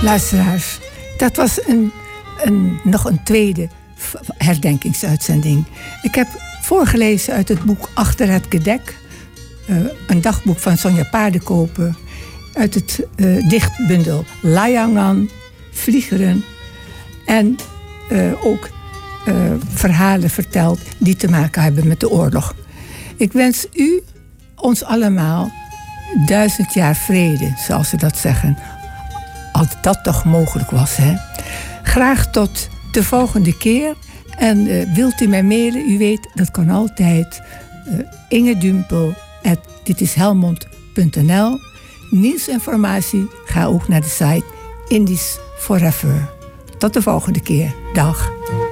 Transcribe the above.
Luisteraars, dat was nog een tweede herdenkingsuitzending. Ik heb voorgelezen uit het boek Achter het Gedek. Een dagboek van Sonja Paardenkoper. Uit het dichtbundel Layangan, Vliegeren. En ook verhalen verteld die te maken hebben met de oorlog. Ik wens u, ons allemaal, 1000 jaar vrede, zoals ze dat zeggen. Als dat toch mogelijk was, hè? Graag tot de volgende keer. En wilt u mij mailen? U weet, dat kan altijd. ingedumpel@ditishelmond.nl. Nieuwsinformatie, ga ook naar de site Indies Forever. Tot de volgende keer. Dag.